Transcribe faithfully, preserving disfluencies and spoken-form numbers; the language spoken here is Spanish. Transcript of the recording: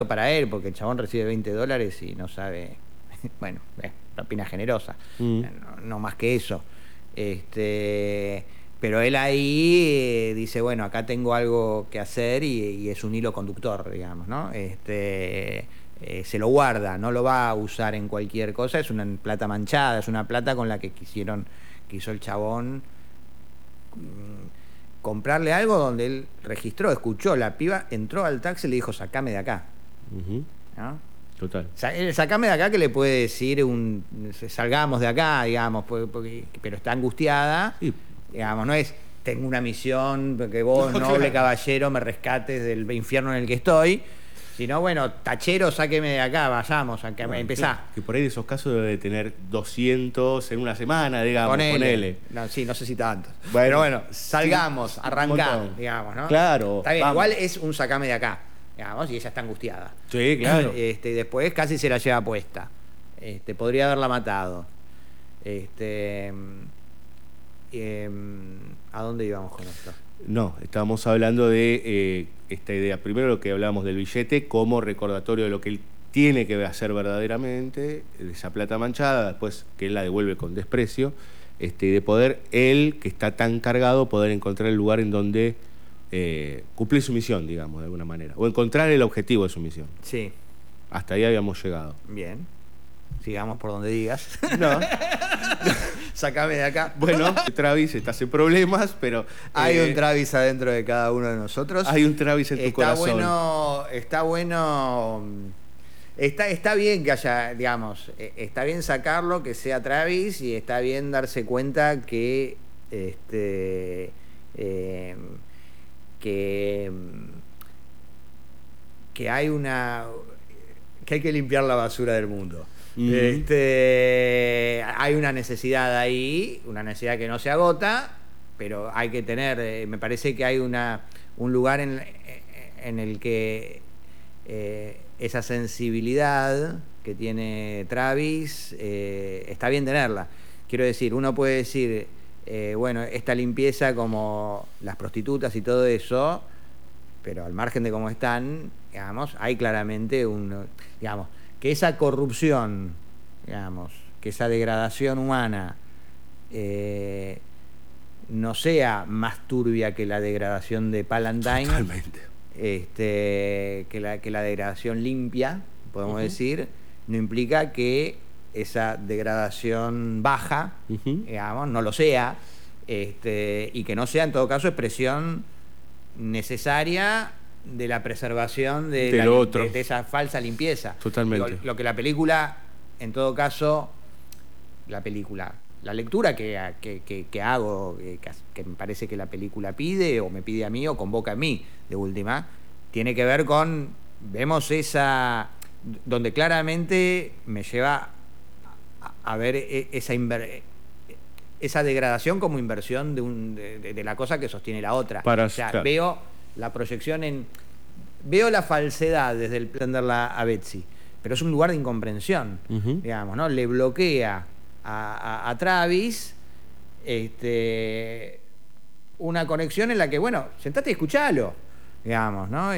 para él, porque el chabón recibe veinte dólares y no sabe, bueno, es propina generosa, Mm. no, no más que eso. Este, pero él ahí eh, dice, bueno, acá tengo algo que hacer y, y es un hilo conductor, digamos, ¿no? Este, eh, se lo guarda, no lo va a usar en cualquier cosa, es una plata manchada, es una plata con la que quisieron, quiso el chabón mm, comprarle algo donde él registró, escuchó, la piba entró al taxi y le dijo, sacame de acá, Ujú. ¿no? Total. Sa- eh, Sacame de acá, que le puede decir un salgamos de acá, digamos, porque- porque- pero está angustiada, Sí. digamos, no es tengo una misión, que vos, No, noble claro. caballero, me rescates del infierno en el que estoy, sino bueno, tachero, sáqueme de acá, vayamos, acá, No, empezá. que por ahí de esos casos debe tener doscientos en una semana, digamos, Ponele. ponele. No, sí, no sé si tantos. Bueno, Pero bueno, sí, salgamos, un arrancá, montón. digamos, ¿no? Claro, Está bien, vamos. igual es un sacame de acá, digamos, y ella está angustiada. Sí, claro. Este, y después casi se la lleva puesta. Este, podría haberla matado. Este, eh, ¿a dónde íbamos con esto? No, estábamos hablando de eh, esta idea. Primero lo que hablábamos del billete como recordatorio de lo que él tiene que hacer verdaderamente, de esa plata manchada, después que él la devuelve con desprecio, este, y de poder él, que está tan cargado, poder encontrar el lugar en donde eh, cumplir su misión, digamos, de alguna manera, o encontrar el objetivo de su misión. Sí, Hasta ahí habíamos llegado. bien. Sigamos por donde digas. No, Sacame de acá. bueno, Travis estás en problemas, pero... Hay eh, un Travis adentro de cada uno de nosotros. Hay un Travis en tu Está corazón. bueno, está bueno. Está, está bien que haya, digamos, eh, está bien sacarlo, que sea Travis, y está bien darse cuenta que este eh, que, que hay una que hay que limpiar la basura del mundo. Ujú. Este, hay una necesidad ahí, una necesidad que no se agota, pero hay que tener, eh, me parece que hay una, un lugar en, en el que eh, esa sensibilidad que tiene Travis, eh, está bien tenerla. Quiero decir, uno puede decir, eh, bueno, esta limpieza como las prostitutas y todo eso, pero al margen de cómo están, digamos, hay claramente un, digamos, que esa corrupción, digamos, que esa degradación humana eh, no sea más turbia que la degradación de Palantine. Totalmente. Este, que, la, que la degradación limpia, podemos Uh-huh. decir, no implica que esa degradación baja, Uh-huh. digamos, no lo sea, este, y que no sea en todo caso expresión necesaria de la preservación de, De la, lo otro. de, de esa falsa limpieza. Totalmente. Digo, lo que la película, en todo caso, la película, la lectura que, que, que, que hago, que, que me parece que la película pide, o me pide a mí, o convoca a mí, de última, tiene que ver con, vemos esa, donde claramente me lleva a, a ver esa inver, esa degradación como inversión de, un, de, de la cosa que sostiene la otra. Para, o sea, claro. veo la proyección en... Veo la falsedad desde el prenderla a Betsy, pero es un lugar de incomprensión, Uh-huh. digamos, ¿no? Le bloquea a, a, a Travis este, una conexión en la que, bueno, sentate y escuchalo, digamos, ¿no?